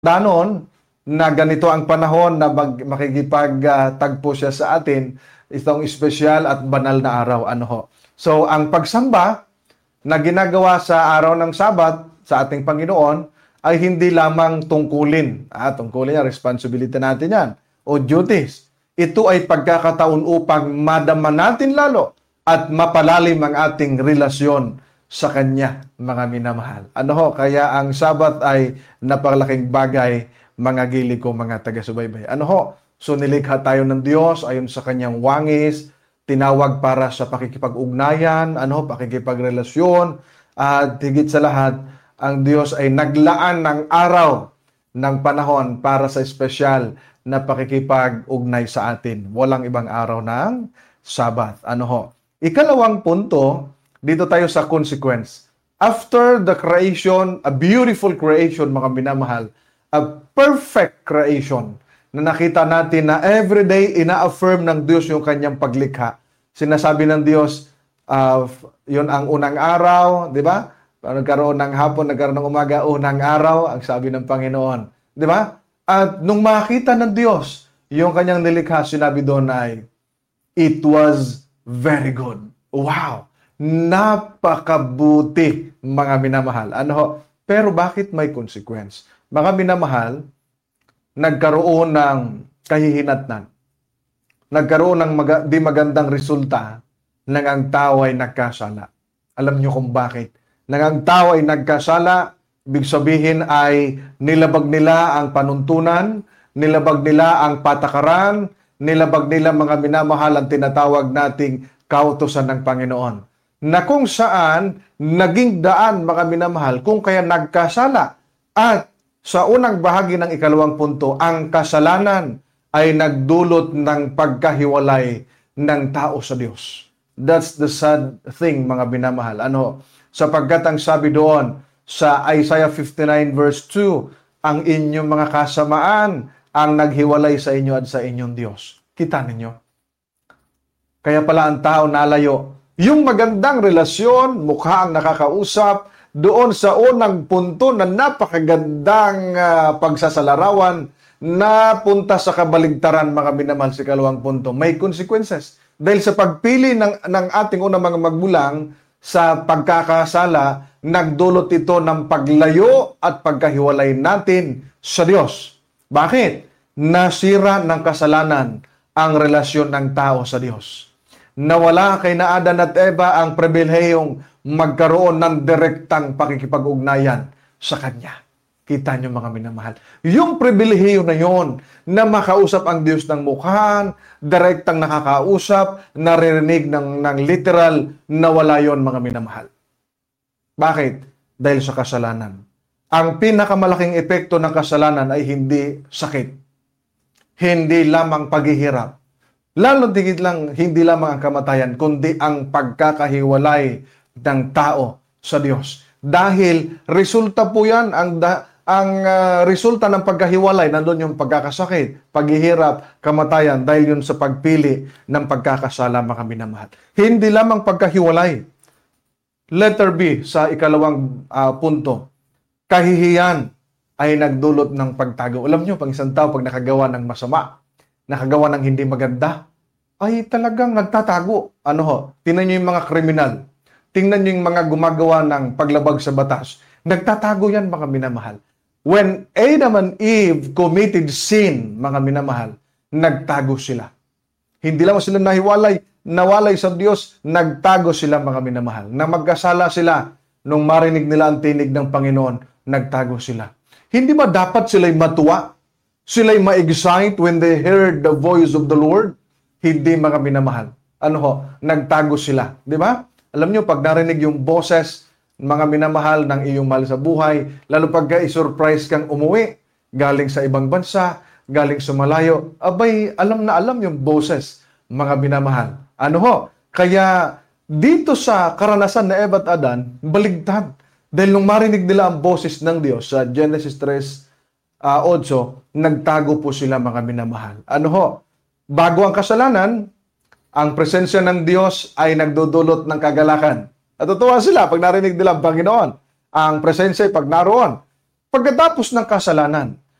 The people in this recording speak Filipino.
danon na ganito ang panahon na makikipagtagpo siya sa atin, itong espesyal at banal na araw. Ano ho? So, ang pagsamba na ginagawa sa araw ng Sabat sa ating Panginoon ay hindi lamang tungkulin. Tungkulin yan, responsibility natin yan. O duties. Ito ay pagkakataon upang madama natin lalo at mapalalim ang ating relasyon sa Kanya, mga minamahal. Ano ho? Kaya ang Sabat ay napakalaking bagay, mga gili ko, mga taga-subaybay. Ano ho? So nilikha tayo ng Diyos ayon sa Kanyang wangis, tinawag para sa pakikipag-ugnayan, pakikipagrelasyon, at higit sa lahat, ang Diyos ay naglaan ng araw ng panahon para sa espesyal na pakikipag-ugnay sa atin. Walang ibang araw ng Sabat. Ano ho? Ikalawang punto, dito tayo sa consequence. After the creation, a beautiful creation, mga minamahal, a perfect creation, na nakita natin na everyday ina-affirm ng Diyos yung kanyang paglikha. Sinasabi ng Diyos, yun ang unang araw, di ba? Nagkaroon ng hapon, nagkaroon ng umaga, unang araw, ang sabi ng Panginoon. Di ba? At nung makita ng Diyos, yung kanyang nilikha, sinabi doon ay, it was very good. Wow! Napakabuti, mga minamahal. Ano ho? Pero bakit may consequence? Mga minamahal, nagkaroon ng kahihinatnan. Nagkaroon ng di magandang resulta nang ang tao ay nagkasala. Alam niyo kung bakit? Nang ang tao ay nagkasala, ibig sabihin ay nilabag nila ang panuntunan, nilabag nila ang patakaran, nilabag nila, mga minamahal, ang tinatawag nating kautusan ng Panginoon. Na kung saan naging daan, mga minamahal, kung kaya nagkasala. At sa unang bahagi ng ikalawang punto, ang kasalanan ay nagdulot ng pagkahiwalay ng tao sa Diyos. That's the sad thing, mga minamahal. Ano? Sapagkat ang sabi doon sa Isaiah 59 verse 2, ang inyong mga kasamaan ang naghiwalay sa inyo at sa inyong Diyos. Kita ninyo? Kaya pala ang tao nalayo. Yung magandang relasyon, mukha ang nakakausap, doon sa unang punto na napakagandang pagsasalarawan, napunta sa kabaligtaran, mga minamahal, sa ikalawang punto. May consequences. Dahil sa pagpili ng ating unang mga magmulang sa pagkakasala, nagdulot ito ng paglayo at pagkahiwalay natin sa Diyos. Bakit? Nasira ng kasalanan ang relasyon ng tao sa Diyos. Nawala kay na Adan at Eva ang pribilehiyong magkaroon ng direktang pakikipag-ugnayan sa Kanya. Kita niyo, mga minamahal. Yung pribilehiyo na yon na makausap ang Diyos ng mukhaan, direktang nakakausap, naririnig ng literal, nawala yon, mga minamahal. Bakit? Dahil sa kasalanan. Ang pinakamalaking epekto ng kasalanan ay hindi sakit. Hindi lamang paghihirap. Lalo tigit lang, hindi lamang ang kamatayan, kundi ang pagkakahiwalay ng tao sa Diyos. Dahil resulta po yan, ang resulta ng pagkahiwalay, nandun yung pagkakasakit, paghihirap, kamatayan, dahil yun sa pagpili ng pagkakasala, mga minamahal. Hindi lamang pagkahiwalay. Letter B sa ikalawang punto. Kahihiyan ay nagdulot ng pagtago. Alam nyo, pag isang tao, pag nakagawa ng masama, nakagawa ng hindi maganda, ay talagang nagtatago. Ano ho? Tingnan nyo yung mga kriminal. Tingnan nyo yung mga gumagawa ng paglabag sa batas. Nagtatago yan, mga minamahal. When Adam and Eve committed sin, mga minamahal, nagtago sila. Hindi lang sila nawalay sa Diyos, nagtago sila, mga minamahal. Na magkasala sila, nung marinig nila ang tinig ng Panginoon, nagtago sila. Hindi ba dapat sila'y matuwa? Sila'y ma-excite when they heard the voice of the Lord? Hindi, mga minamahal. Ano ho? Nagtago sila. Di ba? Alam nyo, pag narinig yung boses, mga minamahal ng iyong mahal sa buhay, lalo pagka i-surprise kang umuwi, galing sa ibang bansa, galing sa malayo, abay, alam na alam yung boses, mga minamahal. Ano ho? Kaya, dito sa karanasan na Eva at Adan, baligtad. Dahil nung marinig nila ang boses ng Diyos sa Genesis 3:8, nagtago po sila, mga minamahal. Ano ho? Bago ang kasalanan, ang presensya ng Diyos ay nagdudulot ng kagalakan. Natutuwa sila pag narinig nila ang Panginoon. Ang presensya ay pag naroon. Pagkatapos ng kasalanan,